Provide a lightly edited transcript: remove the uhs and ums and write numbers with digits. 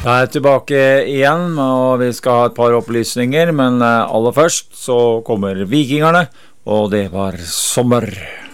Da er jeg tilbake igjen, og vi skal ha et par opplysninger, men aller først så kommer Vikingerne, og det var sommer.